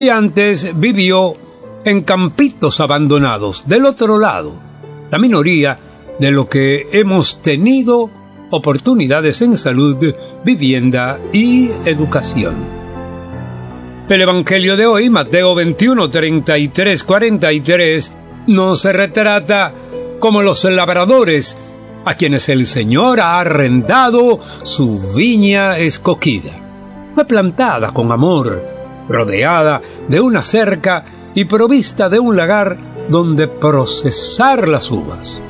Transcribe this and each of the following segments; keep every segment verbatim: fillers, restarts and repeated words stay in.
y antes vivió en campitos abandonados, del otro lado, la minoría de lo que hemos tenido oportunidades en salud, vivienda y educación. El Evangelio de hoy, Mateo veintiuno, treinta y tres, cuarenta y tres, nos retrata como los labradores a quienes el Señor ha arrendado su viña escogida. Fue plantada con amor, rodeada de una cerca y provista de un lagar donde procesar las uvas.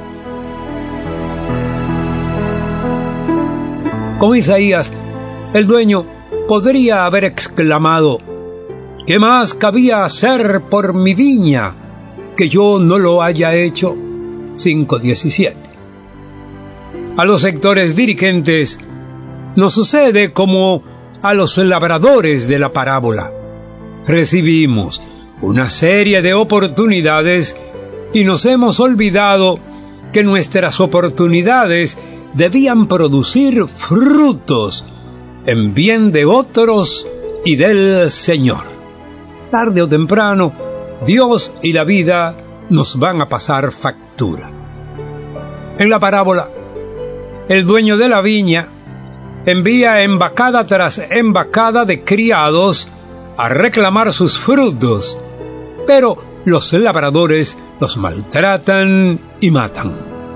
Con Isaías, el dueño podría haber exclamado: ¿qué más cabía hacer por mi viña que yo no lo haya hecho? cinco diecisiete. A los sectores dirigentes nos sucede como a los labradores de la parábola. Recibimos una serie de oportunidades y nos hemos olvidado que nuestras oportunidades debían producir frutos en bien de otros y del Señor. Tarde o temprano, Dios y la vida nos van a pasar factura. En la parábola, el dueño de la viña envía embacada tras embacada de criados a reclamar sus frutos, pero los labradores los maltratan y matan.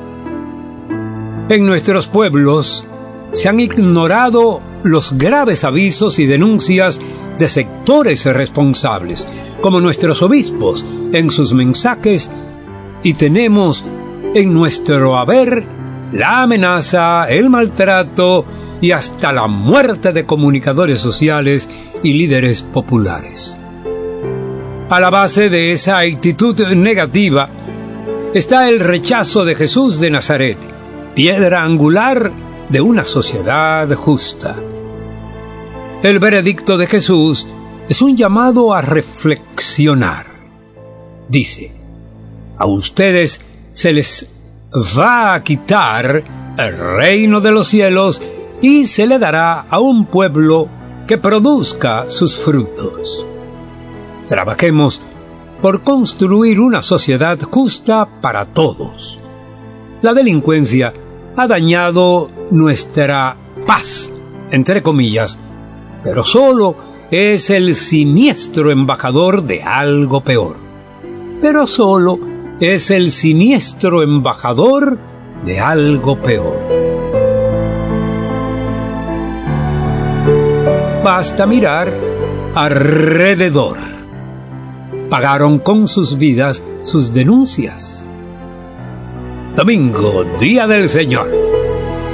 En nuestros pueblos se han ignorado los graves avisos y denuncias de sectores responsables, como nuestros obispos en sus mensajes, y tenemos en nuestro haber la amenaza, el maltrato y hasta la muerte de comunicadores sociales y líderes populares. A la base de esa actitud negativa está el rechazo de Jesús de Nazaret, piedra angular de una sociedad justa. El veredicto de Jesús es un llamado a reflexionar. Dice: a ustedes se les va a quitar el reino de los cielos y se le dará a un pueblo que produzca sus frutos. Trabajemos por construir una sociedad justa para todos. La delincuencia ha dañado nuestra paz, entre comillas, pero solo es el siniestro embajador de algo peor. Pero solo es el siniestro embajador de algo peor. Basta mirar alrededor. Pagaron con sus vidas sus denuncias. Domingo, Día del Señor.